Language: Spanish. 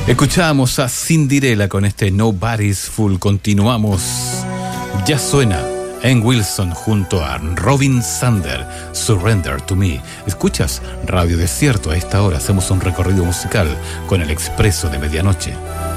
Escuchamos a Cinderella con este Nobody's Fool. Continuamos. Ya suena en Wilson junto a Robin Zander, Surrender to Me. Escuchas Radio Desierto. A esta hora hacemos un recorrido musical con el Expreso de Medianoche.